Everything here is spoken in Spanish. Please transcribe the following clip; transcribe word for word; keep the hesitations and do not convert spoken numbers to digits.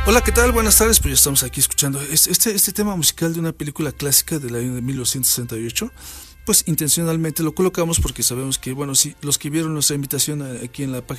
Hola, ¿qué tal? Buenas tardes, pues ya estamos aquí escuchando este, este, este tema musical de una película clásica del año de mil novecientos sesenta y ocho. Pues intencionalmente lo colocamos porque sabemos que, bueno, si los que vieron nuestra invitación aquí en la página